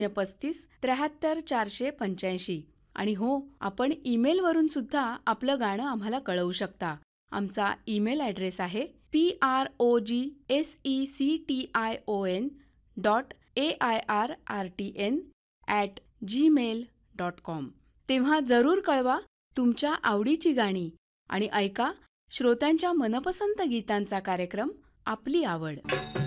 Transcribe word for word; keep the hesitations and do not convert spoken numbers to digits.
पस्तीस त्र्याहत्तर चारशे पंच्याऐंशी. आणि हो, आपण ईमेलवरून सुद्धा आपलं गाणं आम्हाला कळवू शकता. आमचा ईमेल ॲड्रेस आहे P R O G S E C T I O N dot A I R R T N at Gmail dot com. तेव्हा जरूर कळवा तुमच्या आवडीची गाणी आणि ऐका श्रोत्यांच्या मनपसंत गीतांचा कार्यक्रम आपली आवड.